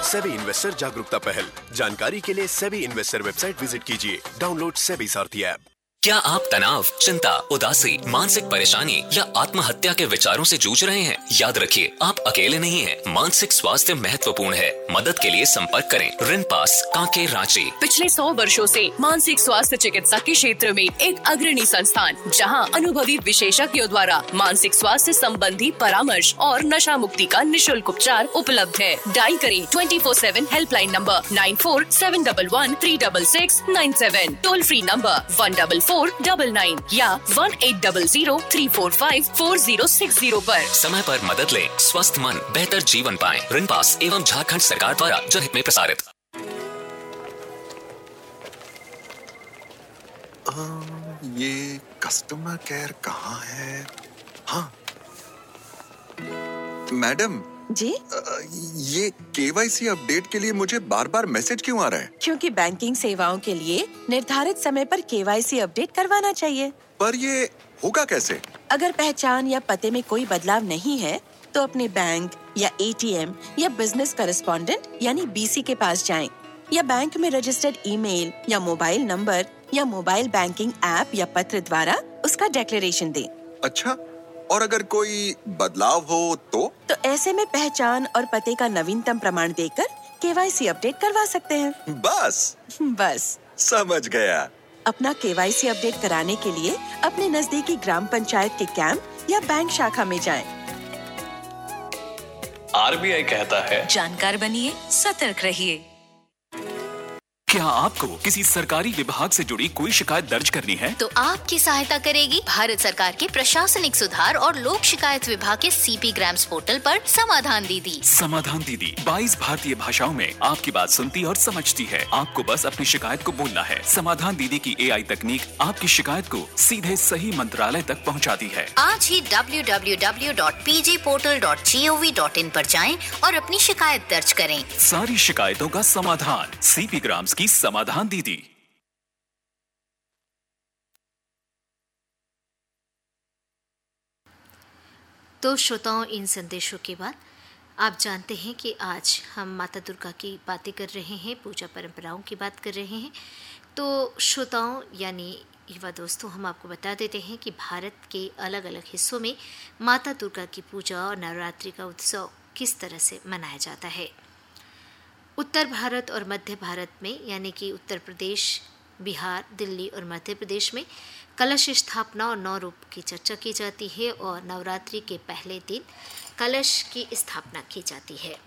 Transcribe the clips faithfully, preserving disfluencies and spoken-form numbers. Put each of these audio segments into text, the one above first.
SEBI investor जागरूकता पहल। जानकारी के लिए सेबी इन्वेस्टर वेबसाइट विजिट कीजिए। डाउनलोड सेबी सारथी ऐप। क्या आप तनाव, चिंता, उदासी, मानसिक परेशानी या आत्महत्या के विचारों से जूझ रहे हैं? याद रखिए, आप अकेले नहीं हैं। मानसिक स्वास्थ्य महत्वपूर्ण है। मदद के लिए संपर्क करें रिनपास, कांके, रांची। पिछले सौ वर्षों से मानसिक स्वास्थ्य चिकित्सा के क्षेत्र में एक अग्रणी संस्थान, जहां अनुभवी विशेषज्ञों द्वारा मानसिक स्वास्थ्य संबंधी परामर्श और नशा मुक्ति का निशुल्क उपचार उपलब्ध है। डायल करें twenty four seven helpline number nine four seven one one three six six nine seven, toll free number one double four double nine या one eight double zero three four five four zero six zero पर समय पर मदद लें। स्वस्थ मन बेहतर जीवन पाएं। रिनपास एवं झारखंड सरकार द्वारा जनहित में प्रसारित। आ, ये कस्टमर केयर कहाँ है? हाँ मैडम जी, ये केवाईसी अपडेट के लिए मुझे बार बार मैसेज क्यों आ रहा है? क्योंकि बैंकिंग सेवाओं के लिए निर्धारित समय पर केवाईसी अपडेट करवाना चाहिए। पर ये होगा कैसे? अगर पहचान या पते में कोई बदलाव नहीं है, तो अपने बैंक या एटीएम या बिजनेस करेस्पॉन्डेंट यानी बीसी के पास जाएं, या बैंक में रजिस्टर्ड ईमेल या मोबाइल नंबर या मोबाइल बैंकिंग ऐप या पत्र द्वारा उसका डिक्लेरेशन दें। अच्छा, और अगर कोई बदलाव हो तो? तो ऐसे में पहचान और पते का नवीनतम प्रमाण देकर केवाईसी अपडेट करवा सकते हैं। बस बस समझ गया। अपना केवाईसी अपडेट कराने के लिए अपने नजदीकी ग्राम पंचायत के कैंप या बैंक शाखा में जाएं। आरबीआई कहता है, जानकार बनिए, सतर्क रहिए। क्या आपको किसी सरकारी विभाग से जुड़ी कोई शिकायत दर्ज करनी है? तो आपकी सहायता करेगी भारत सरकार के प्रशासनिक सुधार और लोक शिकायत विभाग के सीपी ग्राम्स पोर्टल पर समाधान दीदी। समाधान दीदी बाईस भारतीय भाषाओं में आपकी बात सुनती और समझती है। आपको बस अपनी शिकायत को बोलना है। समाधान दीदी की एआई तकनीक आपकी शिकायत को सीधे सही मंत्रालय तक पहुंचाती है। आज ही W W W dot P G portal dot G O V dot in पर जाएं और अपनी शिकायत दर्ज करें। सारी शिकायतों का समाधान, सीपी ग्राम्स की समाधान दीदी। तो श्रोताओं, इन संदेशों के बाद आप जानते हैं कि आज हम माता दुर्गा की बातें कर रहे हैं, पूजा परंपराओं की बात कर रहे हैं। तो श्रोताओं यानी युवा दोस्तों, हम आपको बता देते हैं कि भारत के अलग अलग हिस्सों में माता दुर्गा की पूजा और नवरात्रि का उत्सव किस तरह से मनाया जाता है। उत्तर भारत और मध्य भारत में यानी कि उत्तर प्रदेश, बिहार, दिल्ली और मध्य प्रदेश में कलश स्थापना और नौ रूप की चर्चा की जाती है और नवरात्रि के पहले दिन कलश की स्थापना की जाती है।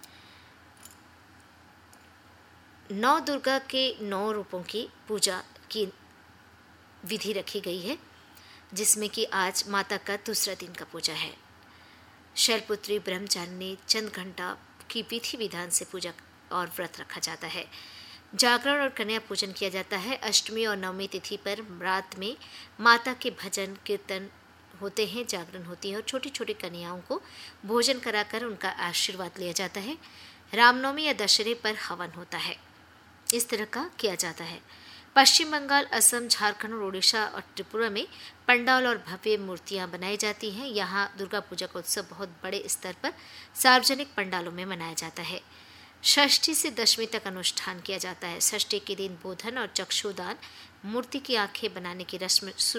नौ दुर्गा के नौ रूपों की पूजा की विधि रखी गई है, जिसमें कि आज माता का दूसरा दिन का पूजा है। शैलपुत्री, ब्रह्मचारिणी, चंद घंटा की विधि विधान से पूजा और व्रत रखा जाता है। जागरण और कन्या पूजन किया जाता है। अष्टमी और नवमी तिथि पर रात में माता के भजन कीर्तन होते हैं, जागरण होती है और छोटी छोटी कन्याओं को भोजन कराकर उनका आशीर्वाद लिया जाता है। रामनवमी या दशहरे पर हवन होता है। इस तरह का किया जाता है। पश्चिम बंगाल, असम, झारखंड और ओडिशा और त्रिपुरा में पंडाल और भव्य मूर्तियां बनाई जाती हैं। यहाँ दुर्गा पूजा का उत्सव बहुत बड़े स्तर पर सार्वजनिक पंडालों में मनाया जाता है। षष्ठी से दशमी तक अनुष्ठान किया जाता है। षष्ठी के दिन बोधन और चक्षुदान, मूर्ति की आंखें बनाने की रस्म